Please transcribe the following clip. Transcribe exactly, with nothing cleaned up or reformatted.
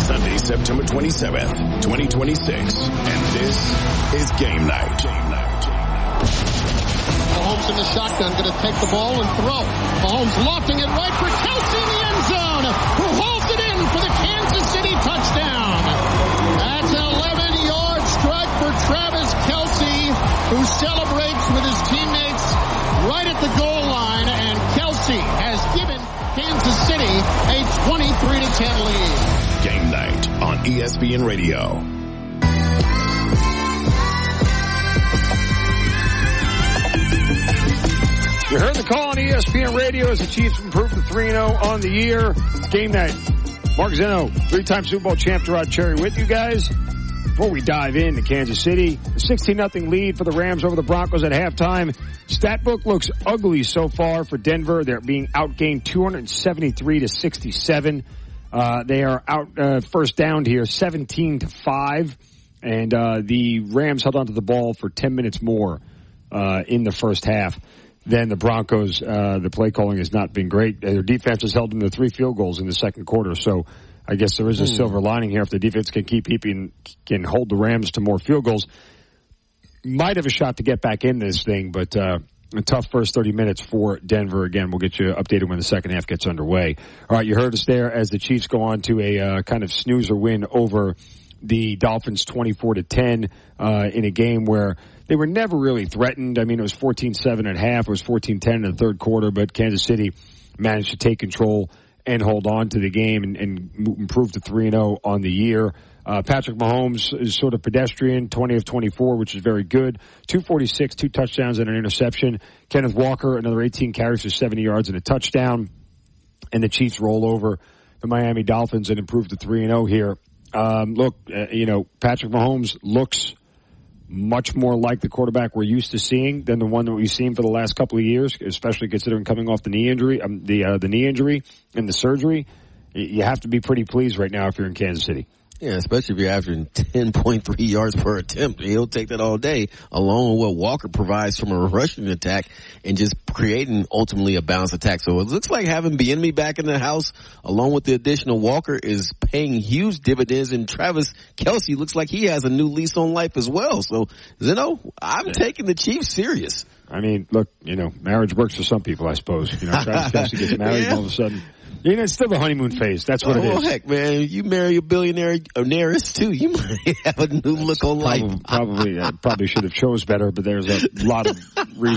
Sunday, September twenty-seventh, twenty twenty-six. And this is Game Night. Game Night. Mahomes in the shotgun, going to take the ball and throw. Mahomes lofting it right for Kelce in the end zone, who holds it in for the Kansas City touchdown. That's an eleven-yard strike for Travis Kelce, who celebrates with his teammates right at the goal line, and Kelce has given Kansas City a twenty-three to ten lead. Game Night on E S P N Radio. You heard the call on E S P N Radio as the Chiefs improve to three and oh on the year. It's Game Night. Mark Zeno, three-time Super Bowl champ Gerard Cherry with you guys. Before we dive into Kansas City, a sixteen nothing lead for the Rams over the Broncos at halftime. Statbook looks ugly so far for Denver. They're being outgained two seventy-three to sixty-seven. Uh, they are out uh, first down here, seventeen to five. And uh, the Rams held onto the ball for ten minutes more uh, in the first half. Then the Broncos, uh, the play calling has not been great. Their defense has held them to three field goals in the second quarter. So I guess there is a mm. silver lining here. If the defense can keep keeping, can hold the Rams to more field goals, might have a shot to get back in this thing. But uh, a tough first thirty minutes for Denver. Again, we'll get you updated when the second half gets underway. All right, you heard us there as the Chiefs go on to a uh, kind of snoozer win over the Dolphins, twenty-four to ten, uh, in a game where they were never really threatened. I mean, it was fourteen seven at half. It was fourteen ten in the third quarter, but Kansas City managed to take control and hold on to the game and, and improve to three and oh on the year. Uh, Patrick Mahomes is sort of pedestrian, twenty of twenty-four, which is very good. two forty-six, two touchdowns and an interception. Kenneth Walker, another eighteen carries for seventy yards and a touchdown. And the Chiefs roll over the Miami Dolphins and improve to three and oh here. Um, look, uh, you know, Patrick Mahomes looks much more like the quarterback we're used to seeing than the one that we've seen for the last couple of years, especially considering coming off the knee injury, um, the uh, the knee injury and the surgery. You have to be pretty pleased right now if you're in Kansas City. Yeah, especially if you're averaging ten point three yards per attempt. He'll take that all day, along with what Walker provides from a rushing attack and just creating ultimately a balanced attack. So it looks like having Bieniemy back in the house, along with the additional Walker, is paying huge dividends. And Travis Kelce looks like he has a new lease on life as well. So, Zeno, I'm taking the Chiefs serious. I memean, look, you know, marriage works for some people, I suppose. You know, Travis Kelce gets married yeah. and all of a sudden. You know, it's still the honeymoon phase. That's what oh, it is. Well, heck, man, you marry a billionaire, a heiress too. You might have a new look on life. Probably, probably, uh, probably should have chose better, but there's a lot of reasons.